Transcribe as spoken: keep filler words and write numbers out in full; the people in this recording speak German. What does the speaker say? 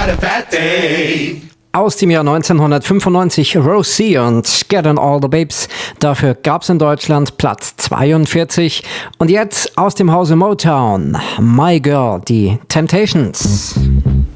got a fat day. Aus dem Jahr neunzehnhundertfünfundneunzig Rosie und Get on All the Babes. Dafür gab's in Deutschland Platz zweiundvierzig. Und jetzt aus dem Hause Motown, My Girl, die Temptations.